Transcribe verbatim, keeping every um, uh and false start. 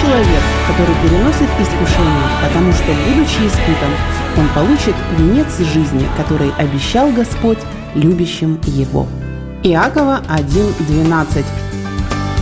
человек, который переносит искушение, потому что, будучи испытан, он получит венец жизни, который обещал Господь любящим Его. Иакова один двенадцать.